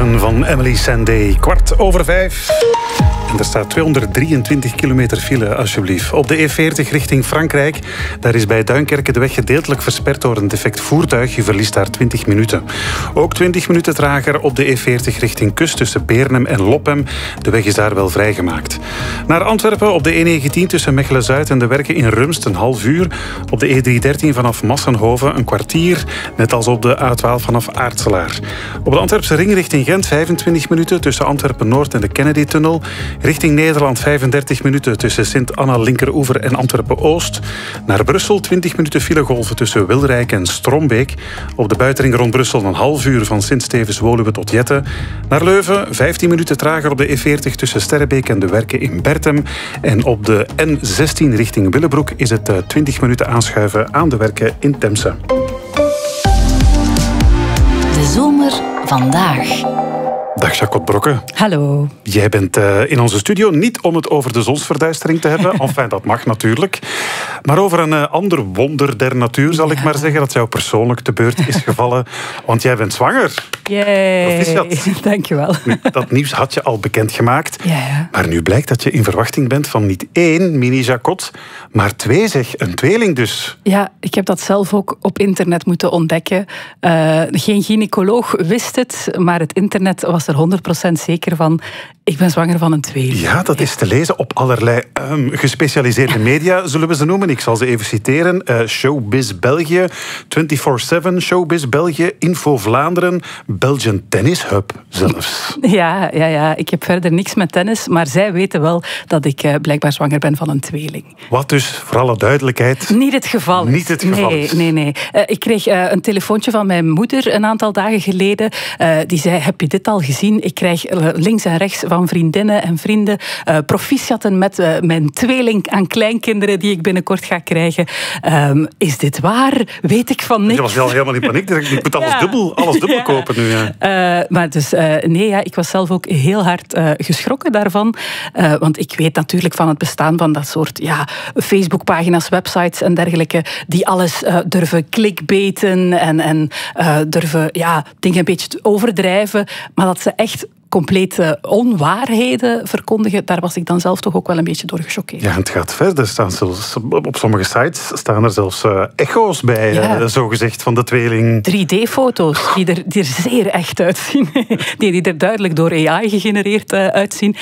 7 van Emily Sandé. 5:15. En er staat 223 kilometer file, alsjeblieft. Op de E40 richting Frankrijk. Daar is bij Duinkerke de weg gedeeltelijk versperd door een defect voertuig. Je verliest daar 20 minuten. Ook 20 minuten trager op de E40 richting Kust tussen Beernem en Loppem. De weg is daar wel vrijgemaakt. Naar Antwerpen op de E19 tussen Mechelen-Zuid en de Werken in Rumst een half uur. Op de E313 vanaf Massenhoven een kwartier. Net als op de A12 vanaf Aartselaar. Op de Antwerpse ring richting Gent 25 minuten tussen Antwerpen-Noord en de Kennedy-tunnel. Richting Nederland 35 minuten tussen Sint-Anna-Linkeroever en Antwerpen-Oost. Naar Brussel 20 minuten filegolven tussen Wilrijk en Strombeek. Op de buitenring rond Brussel een half uur van Sint-Stevens-Woluwe tot Jette. Naar Leuven 15 minuten trager op de E40 tussen Sterrebeek en de Werken in Bertem. En op de N16 richting Willebroek is het 20 minuten aanschuiven aan de Werken in Temse. De zomer vandaag. Dag Jacot Brokke. Hallo. Jij bent in onze studio niet om het over de zonsverduistering te hebben. Enfin, dat mag natuurlijk. Maar over een ander wonder der natuur, zal ik maar zeggen, dat jou persoonlijk te beurt is gevallen. Want jij bent zwanger. Yay. Dankjewel. Nu, dat nieuws had je al bekendgemaakt. Ja. Maar nu blijkt dat je in verwachting bent van niet 1 mini-Jacot, maar 2 zeg. Een tweeling dus. Ja, ik heb dat zelf ook op internet moeten ontdekken. Geen gynaecoloog wist het, maar het internet was er 100% zeker van. Ik ben zwanger van een tweeling. Ja, dat is te lezen op allerlei gespecialiseerde media, zullen we ze noemen. Ik zal ze even citeren. Showbiz België, 24/7, Showbiz België, Info Vlaanderen, Belgian Tennis Hub zelfs. Ja. Ik heb verder niks met tennis, maar zij weten wel dat ik blijkbaar zwanger ben van een tweeling. Wat dus, voor alle duidelijkheid... Niet het geval is. Niet het geval is. Nee. Ik kreeg een telefoontje van mijn moeder een aantal dagen geleden. Die zei, heb je dit al gezien? Ik krijg links en rechts van vriendinnen en vrienden proficiatten met mijn tweeling aan kleinkinderen die ik binnenkort ga krijgen. Is dit waar? Weet ik van niks. Je was al helemaal in paniek. Ik moet alles dubbel kopen nu. Ja. Maar dus, ik was zelf ook heel hard geschrokken daarvan. Want ik weet natuurlijk van het bestaan van dat soort Facebookpagina's, websites en dergelijke, die alles durven clickbaiten en durven dingen een beetje overdrijven. Maar dat ze echt complete onwaarheden verkondigen, daar was ik dan zelf toch ook wel een beetje door gechoqueerd. Ja, het gaat verder. Op sommige sites staan er zelfs echo's bij, zogezegd, van de tweeling. 3D-foto's die er zeer echt uitzien. Die er duidelijk door AI gegenereerd uitzien.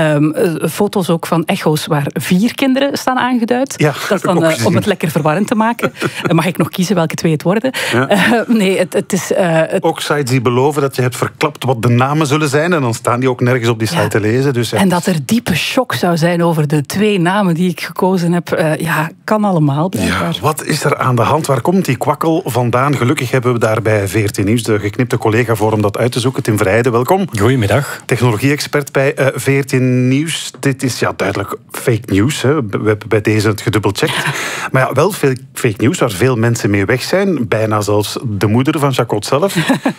Foto's ook van echo's waar 4 kinderen staan aangeduid. Ja, dat is dan om het lekker verwarrend te maken. Mag ik nog kiezen welke 2 het worden? Ja. Het is... Ook sites die beloven dat je hebt verklapt wat de namen zullen zijn en dan staan die ook nergens op die site te lezen. Dus en dat er diepe shock zou zijn over de 2 namen die ik gekozen heb, kan allemaal blijkbaar. Ja, wat is er aan de hand? Waar komt die kwakkel vandaan? Gelukkig hebben we daar bij VRT Nieuws de geknipte collega voor om dat uit te zoeken. Tim Verheijden, welkom. Goedemiddag. Technologie-expert bij VRT Nieuws. Dit is duidelijk fake news. Hè. We hebben bij deze het gedubbelcheckt. Maar wel fake news waar veel mensen mee weg zijn. Bijna zelfs de moeder van Jacot zelf.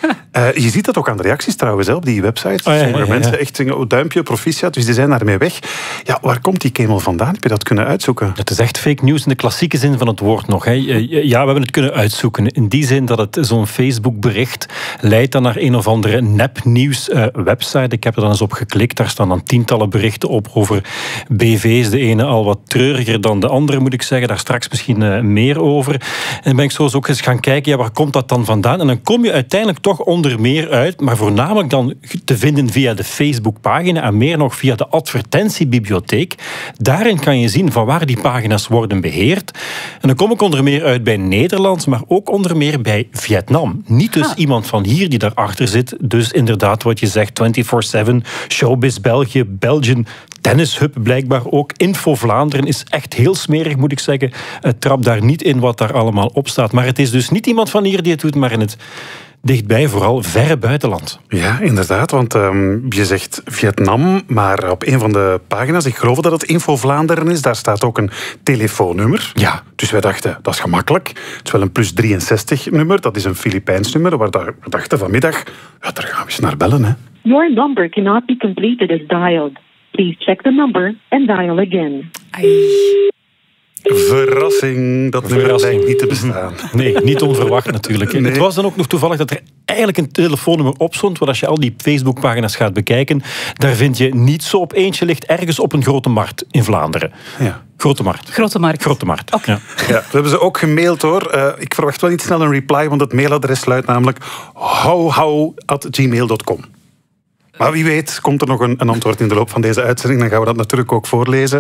Je ziet dat ook aan de reacties trouwens op die websites. Sommige mensen echt zeggen, duimpje, proficiat, dus die zijn daarmee weg. Ja, waar komt die kemel vandaan? Heb je dat kunnen uitzoeken? Het is echt fake news in de klassieke zin van het woord nog. Hè. Ja, we hebben het kunnen uitzoeken. In die zin dat het zo'n Facebook-bericht leidt dan naar een of andere nepnieuws-website. Ik heb er dan eens op geklikt. Daar staan dan tientallen berichten op over BV's. De ene al wat treuriger dan de andere, moet ik zeggen. Daar straks misschien meer over. En dan ben ik zo ook eens gaan kijken, waar komt dat dan vandaan? En dan kom je uiteindelijk toch onder meer uit, maar voornamelijk dan te vinden via de Facebookpagina en meer nog via de advertentiebibliotheek. Daarin kan je zien van waar die pagina's worden beheerd. En dan kom ik onder meer uit bij Nederland, maar ook onder meer bij Vietnam. Niet dus iemand van hier die daarachter zit. Dus inderdaad wat je zegt, 24/7, Showbiz België, Belgian Tennis Hub blijkbaar ook. Info Vlaanderen is echt heel smerig, moet ik zeggen. Het trapt daar niet in wat daar allemaal op staat. Maar het is dus niet iemand van hier die het doet, maar in het dichtbij, vooral verre buitenland. Ja, inderdaad, want je zegt Vietnam, maar op een van de pagina's, ik geloof dat het Info Vlaanderen is, daar staat ook een telefoonnummer. Ja. Dus wij dachten, dat is gemakkelijk. Het is wel een +63 nummer, dat is een Filipijns nummer, waar we dachten vanmiddag, daar gaan we eens naar bellen. Hè. Your number cannot be completed as dialed. Please check the number and dial again. Verrassing, dat nummer lijkt niet te bestaan. Nee, niet onverwacht natuurlijk. Nee. Het was dan ook nog toevallig dat er eigenlijk een telefoonnummer op stond, want als je al die Facebookpagina's gaat bekijken, daar vind je niet zo op eentje ligt ergens op een grote markt in Vlaanderen. Ja. Grote markt. Grote markt. Okay. Ja. Ja, we hebben ze ook gemaild hoor. Ik verwacht wel niet snel een reply, want het mailadres luidt namelijk houhou@gmail.com. Maar wie weet komt er nog een antwoord in de loop van deze uitzending. Dan gaan we dat natuurlijk ook voorlezen.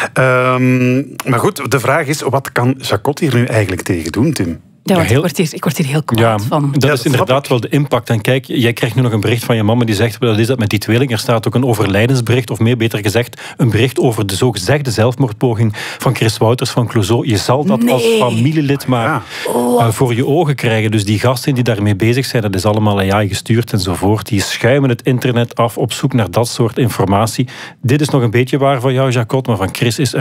Maar goed, de vraag is, wat kan Jacot hier nu eigenlijk tegen doen, Tim? Ja, want Ja, ik word hier heel kwaad van. Dat Ja, is dat inderdaad snap ik. wel de impact. En kijk, jij krijgt nu nog een bericht van je mama die zegt, wat is dat met die tweeling? Er staat ook een overlijdensbericht, of meer beter gezegd, een bericht over de zogezegde zelfmoordpoging van Chris Wouters van Clouseau. Je zal dat als familielid maar voor je ogen krijgen. Dus die gasten die daarmee bezig zijn, dat is allemaal AI gestuurd enzovoort. Die schuimen het internet af op zoek naar dat soort informatie. Dit is nog een beetje waar van jou, Jacot, maar van Chris is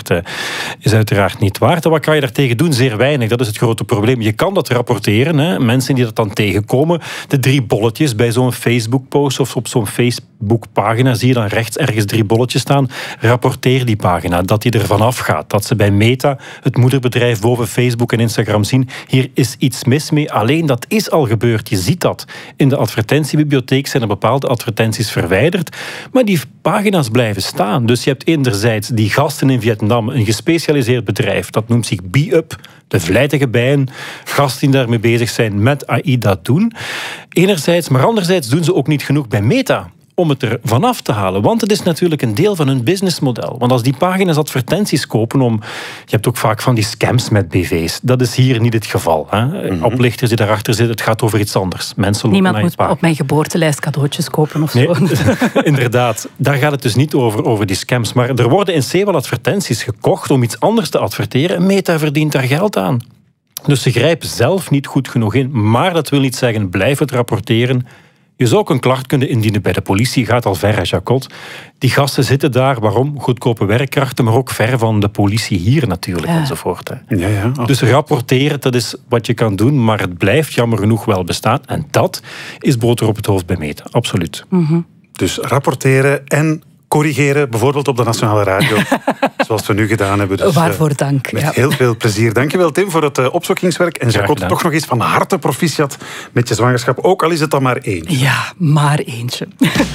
uiteraard niet waar. En wat kan je daartegen doen? Zeer weinig. Dat is het grote probleem. Je kan dat rapporteren. Hè. Mensen die dat dan tegenkomen, de 3 bolletjes bij zo'n Facebook-post of op zo'n Facebook-pagina, zie je dan rechts ergens 3 bolletjes staan. Rapporteer die pagina, dat die er vanaf gaat. Dat ze bij Meta, het moederbedrijf boven Facebook en Instagram, zien, hier is iets mis mee. Alleen dat is al gebeurd. Je ziet dat. In de advertentiebibliotheek zijn er bepaalde advertenties verwijderd, maar die pagina's blijven staan. Dus je hebt enerzijds die gasten in Vietnam, een gespecialiseerd bedrijf, dat noemt zich BeUp, de vlijtige bijen, gasten die daarmee bezig zijn met AI dat doen. Enerzijds, maar anderzijds doen ze ook niet genoeg bij Meta om het er vanaf te halen. Want het is natuurlijk een deel van hun businessmodel. Want als die pagina's advertenties kopen je hebt ook vaak van die scams met BV's. Dat is hier niet het geval. Hè? Oplichters die daarachter zitten, het gaat over iets anders. Mensen Niemand moet op mijn geboortelijst cadeautjes kopen of zo. Nee, inderdaad. Daar gaat het dus niet over die scams. Maar er worden in C wel advertenties gekocht om iets anders te adverteren. En Meta verdient daar geld aan. Dus ze grijpen zelf niet goed genoeg in. Maar dat wil niet zeggen, blijf het rapporteren. Je zou ook een klacht kunnen indienen bij de politie. Gaat al ver, Jacot. Die gasten zitten daar. Waarom? Goedkope werkkrachten, maar ook ver van de politie hier natuurlijk enzovoort. Hè. Ja, dus rapporteren, dat is wat je kan doen, maar het blijft jammer genoeg wel bestaan. En dat is boter op het hoofd bij Meta. Absoluut. Dus rapporteren en corrigeren, bijvoorbeeld op de Nationale Radio. Zoals we nu gedaan hebben. Dus, waarvoor dank. Met heel veel plezier. Dankjewel, Tim, voor het opzoekingswerk. En Jacot, toch nog eens van harte proficiat met je zwangerschap. Ook al is het dan maar 1. Ja, maar eentje.